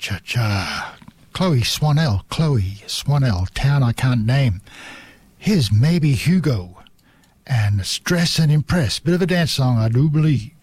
Cha-cha-cha. Chloe Swanell, town I can't name. Here's Maybe Hugo and Stress and Impress. Bit of a dance song, I do believe.